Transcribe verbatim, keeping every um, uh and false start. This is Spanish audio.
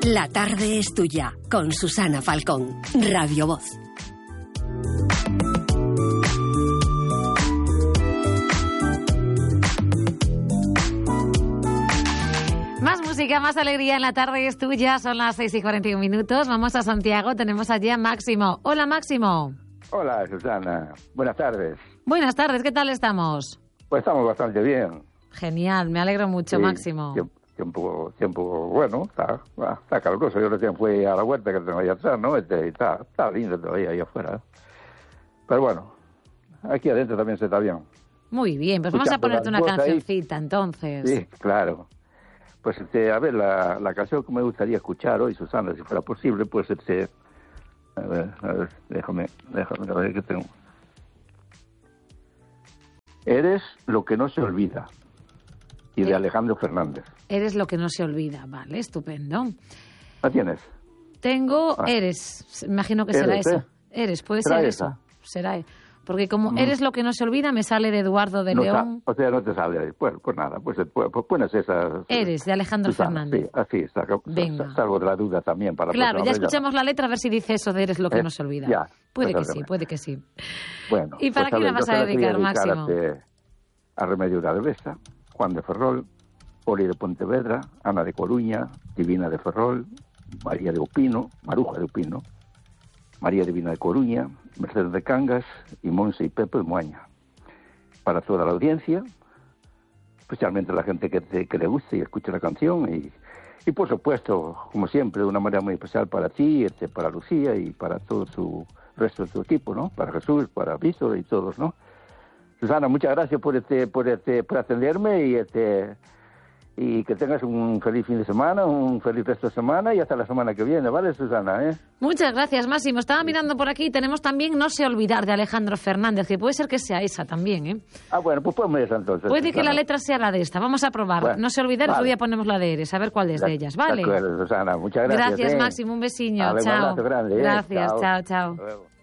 La tarde es tuya, con Susana Falcón, Radio Voz. Más música, más alegría en La tarde es tuya. Son las seis y cuarenta y un minutos. Vamos a Santiago. Tenemos allí a Máximo. Hola, Máximo. Hola, Susana. Buenas tardes. Buenas tardes. ¿Qué tal estamos? Pues estamos bastante bien. Genial. Me alegro mucho, sí, Máximo. Tiempo, tiempo, tiempo bueno. Está, está caluroso. Yo recién fui a la huerta que tengo ahí atrás, ¿no? Este, está, está lindo todavía ahí afuera. Pero bueno, aquí adentro también se está bien. Muy bien. Pues vamos a ponerte una cancioncita, ahí. Entonces. Sí, claro. Pues, este, a ver, la, la canción que me gustaría escuchar hoy, Susana, si fuera posible, pues, este, a ver, a ver, déjame, déjame, a ver qué tengo. Eres lo que no se olvida, y de Alejandro Fernández. Eres lo que no se olvida, vale, estupendo. ¿La tienes? Tengo, ah. Eres, imagino que será eres, esa. ¿eh? Eres, puede ¿Será ser esa? eso, será. Porque como mm. Eres lo que no se olvida, me sale de Eduardo de no León. O sea, no te sale. Pues, pues nada, pues, pues, pues pones esa... Eres, de Alejandro Susana, Fernández. Sí, así, salgo, salgo de la duda también. Para claro, ya escuchemos la letra a ver si dice eso de Eres lo que eh, no se olvida. Ya, puede que sí, puede que sí. Bueno. ¿Y para pues, qué la vas a dedicar, Máximo? A, a Remedio de Albesa, Juan de Ferrol, Oli de Pontevedra, Ana de Coruña, Divina de Ferrol, María de Upino, Maruja de Upino, María Divina de Coruña, Mercedes de Cangas y Monse y Pepe de Moaña. Para toda la audiencia, especialmente la gente que, te, que le guste y escuche la canción y, y por supuesto, como siempre, de una manera muy especial para ti, este, para Lucía y para todo su resto de tu equipo, ¿no? Para Jesús, para Víctor y todos, ¿no? Susana, muchas gracias por este, por este, por atenderme y este y que tengas un feliz fin de semana, un feliz resto de semana y hasta la semana que viene, ¿vale, Susana? ¿eh? Muchas gracias, Máximo. Estaba mirando por aquí, tenemos también No sé olvidar de Alejandro Fernández, que puede ser que sea esa también, ¿eh? Ah, bueno, pues ponme esa entonces. Puede Susana. Que la letra sea la de esta, vamos a probar. Bueno, no sé olvidar, vale. Otro día ponemos la de Eres, a ver cuál es de, de ellas, ¿vale? De acuerdo, Susana, muchas gracias. Gracias, ¿eh? Máximo, un besiño, Vale, chao. Un abrazo grande, ¿eh? Gracias, chao, chao. chao.